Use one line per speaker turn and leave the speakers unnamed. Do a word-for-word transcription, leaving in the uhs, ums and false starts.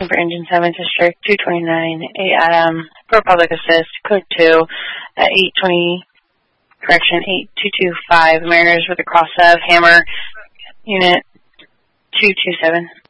For Engine seven District two twenty-nine, eight Adam, for Public Assist, Code two, at eight twenty, correction, eight two two five, Mariners with a cross of Hammer, Unit two two seven.